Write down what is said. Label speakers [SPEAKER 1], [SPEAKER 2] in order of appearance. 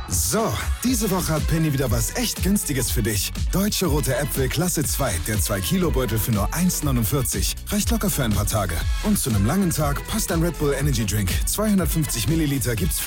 [SPEAKER 1] So, diese Woche hat Penny wieder was echt Günstiges für dich. Deutsche rote Äpfel Klasse 2, der 2-Kilo-Beutel für nur 1,49. Reicht locker für ein paar Tage. Und zu einem langen Tag passt ein Red Bull Energy Drink. 250 Milliliter gibt's